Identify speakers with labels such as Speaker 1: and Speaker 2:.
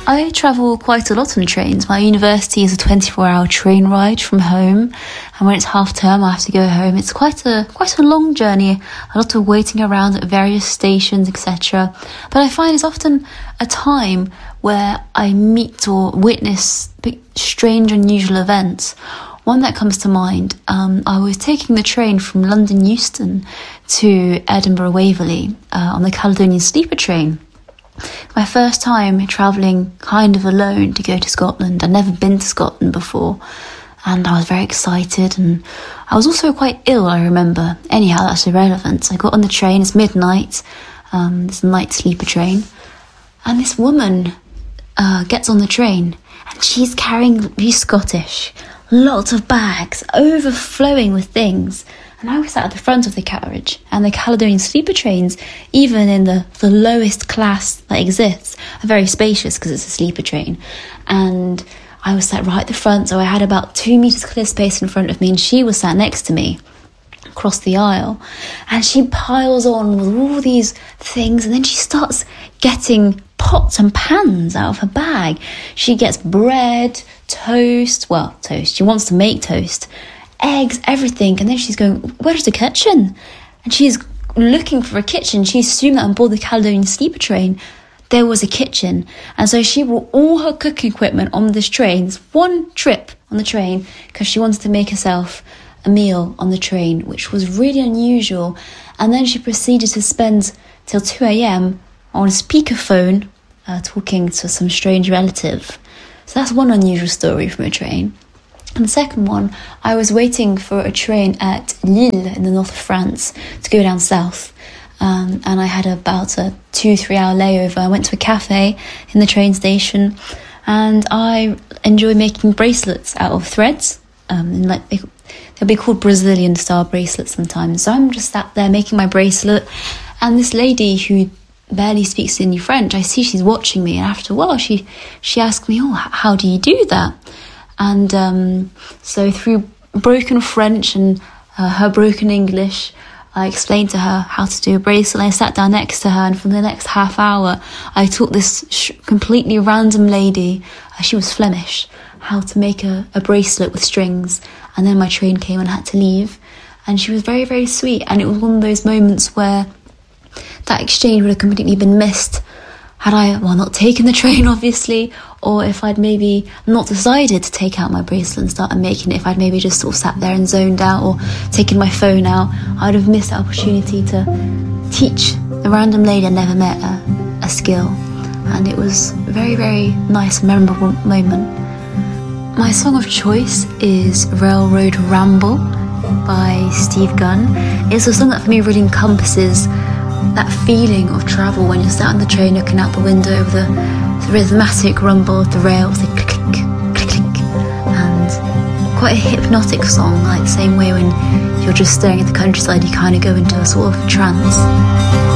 Speaker 1: I travel quite a lot on trains. My university is a 24-hour train ride from home, and when it's half term I have to go home. It's quite a long journey, a lot of waiting around at various stations, etc. But I find it's often a time where I meet or witness strange, unusual events. One that comes to mind, I was taking the train from London Euston to Edinburgh Waverley on the Caledonian Sleeper train. My first time travelling kind of alone to go to Scotland. I'd never been to Scotland before, and I was very excited, and I was also quite ill, I remember. Anyhow, that's irrelevant. I got on the train, it's midnight, it's a night sleeper train, and this woman gets on the train, and she's Scottish, lots of bags, overflowing with things. And I was sat at the front of the carriage, and the Caledonian Sleeper trains, even in the lowest class that exists, are very spacious because it's a sleeper train. And I was sat right at the front, so I had about 2 meters clear space in front of me, and she was sat next to me across the aisle. And she piles on with all these things, and then she starts getting pots and pans out of her bag. She gets bread, toast, she wants to make toast, eggs, everything, and then she's going, where's the kitchen? And she's looking for a kitchen. She assumed that on board the Caledonian Sleeper train there was a kitchen, and so she brought all her cooking equipment on this train, this one trip on the train, because she wanted to make herself a meal on the train, which was really unusual. And then she proceeded to spend till 2 a.m. on a speakerphone talking to some strange relative. So that's one unusual story from a train. And the second one, I was waiting for a train at Lille in the north of France to go down south. And I had about a 2-3 hour layover. I went to a cafe in the train station, and I enjoy making bracelets out of threads. They'll be called Brazilian style bracelets sometimes. So I'm just sat there making my bracelet, and this lady who barely speaks any French, I see she's watching me, and after a while she asked me, how do you do that? And so through broken French and her broken English, I explained to her how to do a bracelet. I sat down next to her, and for the next half hour, I taught this completely random lady, she was Flemish, how to make a bracelet with strings. And then my train came and I had to leave. And she was very, very sweet. And it was one of those moments where that exchange would have completely been missed had I, not taken the train, obviously, or if I'd maybe not decided to take out my bracelet and start making it, if I'd maybe just sort of sat there and zoned out or taken my phone out, I'd have missed the opportunity to teach the random lady I never met a skill. And it was a very, very nice and memorable moment. My song of choice is Railroad Ramble by Steve Gunn. It's a song that for me really encompasses that feeling of travel when you're sat on the train looking out the window over the rhythmic rumble of the rails, the click, click, click, click, and quite a hypnotic song, like the same way when you're just staring at the countryside, you kind of go into a sort of trance.